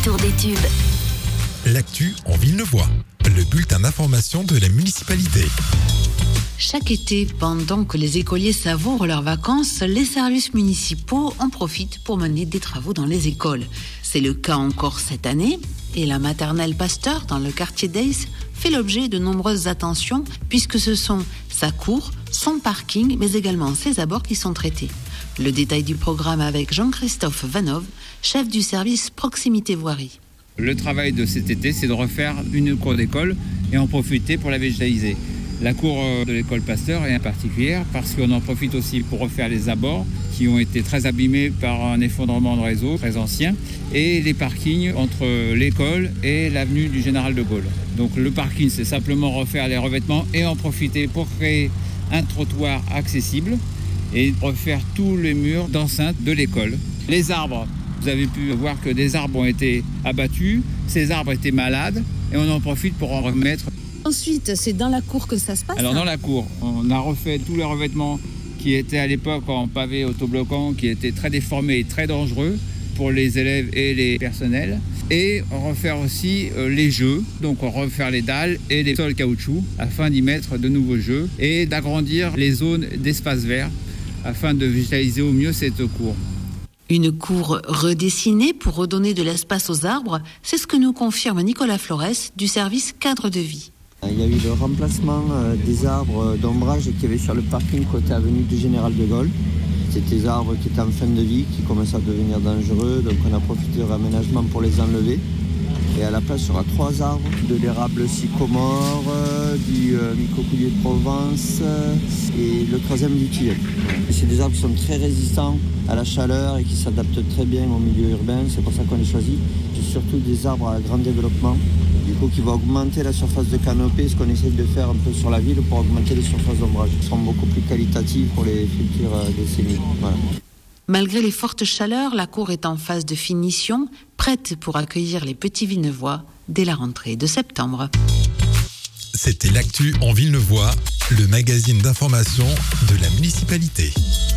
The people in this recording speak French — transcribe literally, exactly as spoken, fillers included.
retour des tubes. L'actu en Villeneuvois, le bulletin d'information de la municipalité. Chaque été, pendant que les écoliers savourent leurs vacances, les services municipaux en profitent pour mener des travaux dans les écoles. C'est le cas encore cette année, et la maternelle Pasteur, dans le quartier d'Aix, fait l'objet de nombreuses attentions, puisque ce sont sa cour, son parking, mais également ses abords qui sont traités. Le détail du programme avec Jean-Christophe Vanov, chef du service Proximité Voirie. Le travail de cet été, c'est de refaire une cour d'école et en profiter pour la végétaliser. La cour de l'école Pasteur est particulière parce qu'on en profite aussi pour refaire les abords qui ont été très abîmés par un effondrement de réseau très ancien et les parkings entre l'école et l'avenue du Général de Gaulle. Donc le parking, c'est simplement refaire les revêtements et en profiter pour créer un trottoir accessible et refaire tous les murs d'enceinte de l'école. Les arbres, vous avez pu voir que des arbres ont été abattus, ces arbres étaient malades et on en profite pour en remettre. Ensuite, c'est dans la cour que ça se passe. Alors dans la cour, on a refait tous les revêtements qui étaient à l'époque en pavé autobloquant, qui étaient très déformés et très dangereux pour les élèves et les personnels. Et refaire aussi les jeux, donc refaire les dalles et les sols caoutchouc afin d'y mettre de nouveaux jeux et d'agrandir les zones d'espace vert afin de végétaliser au mieux cette cour. Une cour redessinée pour redonner de l'espace aux arbres, c'est ce que nous confirme Nicolas Flores du service Cadre de Vie. Il y a eu le remplacement des arbres d'ombrage qu'il y avait sur le parking côté avenue du Général de Gaulle. C'était des arbres qui étaient en fin de vie, qui commençaient à devenir dangereux, donc on a profité du réaménagement pour les enlever. Et à la place, il y aura trois arbres, de l'érable sycomore, du euh, micocoulier de Provence euh, et le troisième du tilleul. C'est des arbres qui sont très résistants à la chaleur et qui s'adaptent très bien au milieu urbain, c'est pour ça qu'on les choisit. C'est surtout des arbres à grand développement, du coup qui vont augmenter la surface de canopée, ce qu'on essaie de faire un peu sur la ville pour augmenter les surfaces d'ombrage. Ils seront beaucoup plus qualitatifs pour les futures euh, décennies. Voilà. Malgré les fortes chaleurs, la cour est en phase de finition, prête pour accueillir les petits Villeneuvois dès la rentrée de septembre. C'était l'actu en Villeneuvois, le magazine d'information de la municipalité.